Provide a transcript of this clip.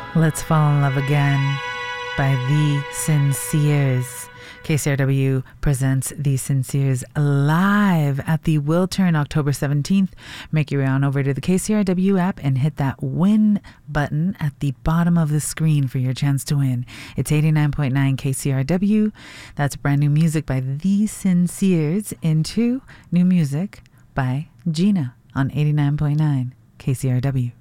Let's Fall in Love Again by The Sinceres. KCRW presents The Sinceres live at the Wiltern October 17th. Make your way on over to the KCRW app and hit that win button at the bottom of the screen for your chance to win. It's 89.9 KCRW. That's brand new music by The Sinceres into new music by Gina on 89.9 KCRW.